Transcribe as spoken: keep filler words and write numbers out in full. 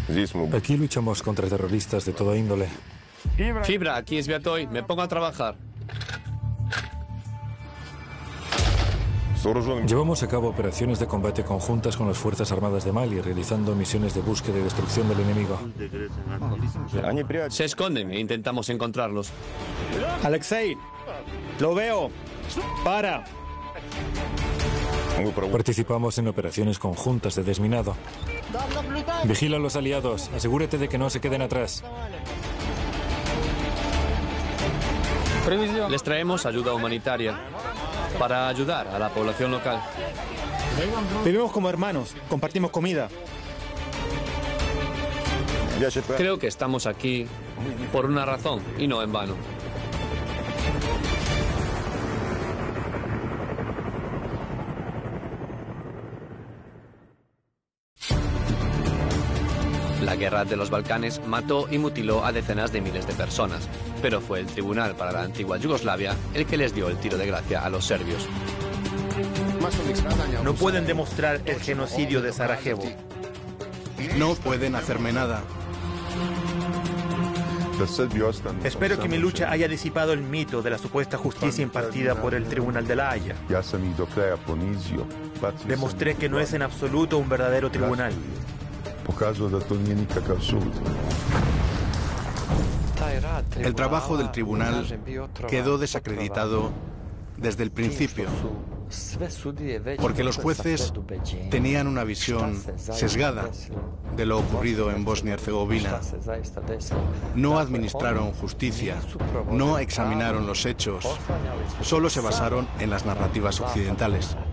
Aquí luchamos contra terroristas de toda índole. Fibra, aquí es Beatoy. Me pongo a trabajar. Llevamos a cabo operaciones de combate conjuntas con las Fuerzas Armadas de Mali, realizando misiones de búsqueda y destrucción del enemigo. Se esconden e intentamos encontrarlos. Alexei, lo veo. Para. Participamos en operaciones conjuntas de desminado. Vigila a los aliados. Asegúrate de que no se queden atrás. Les traemos ayuda humanitaria para ayudar a la población local. Vivimos como hermanos, compartimos comida. Creo que estamos aquí por una razón y no en vano. La guerra de los Balcanes mató y mutiló a decenas de miles de personas, pero fue el Tribunal para la antigua Yugoslavia el que les dio el tiro de gracia a los serbios. No pueden demostrar el genocidio de Sarajevo. No pueden hacerme nada. Espero que mi lucha haya disipado el mito de la supuesta justicia impartida por el Tribunal de la Haya. Demostré que no es en absoluto un verdadero tribunal. El trabajo del tribunal quedó desacreditado desde el principio, porque los jueces tenían una visión sesgada de lo ocurrido en Bosnia-Herzegovina. No administraron justicia, no examinaron los hechos, solo se basaron en las narrativas occidentales.